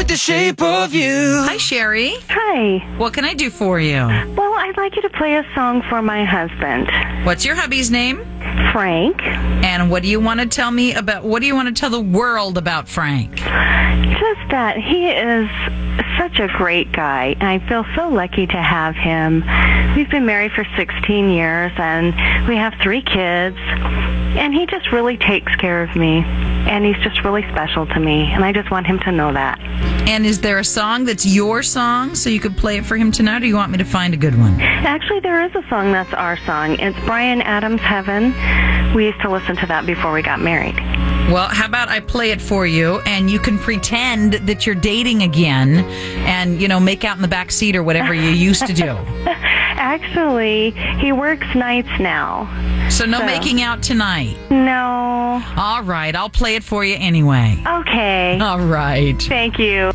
with the shape of you. Hi, Sherry. Hi. What can I do for you? Well, I'd like you to play a song for my husband, What's your hubby's name? Frank. And what do you want to tell me about, what do you want to tell the world about Frank? Just that he is such a great guy, and I feel so lucky to have him. We've been married for 16 years, and we have 3 kids, and he just really takes care of me, and he's just really special to me, and I just want him to know that. And is there a song that's your song so you could play it for him tonight, or do you want me to find a good one? Actually, there is a song that's our song. It's Bryan Adams' Heaven. We used to listen to that before we got married. Well, how about I play it for you, and you can pretend that you're dating again and, you know, make out in the back seat or whatever you used to do. Actually, he works nights now. So no making out tonight. No. All right, I'll play it for you anyway. Okay. All right. Thank you.